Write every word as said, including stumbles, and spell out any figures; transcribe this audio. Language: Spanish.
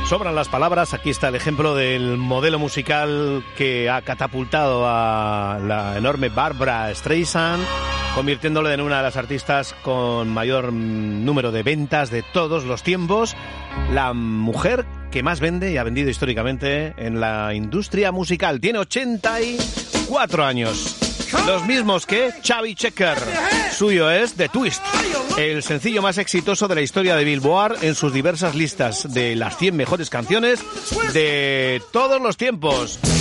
Sobran las palabras, aquí está el ejemplo del modelo musical que ha catapultado a la enorme Barbra Streisand, convirtiéndole en una de las artistas con mayor número de ventas de todos los tiempos, la mujer que más vende y ha vendido históricamente en la industria musical. Tiene ochenta y cuatro años. Los mismos que Chubby Checker. Suyo es The Twist, el sencillo más exitoso de la historia de Billboard en sus diversas listas de las cien mejores canciones de todos los tiempos.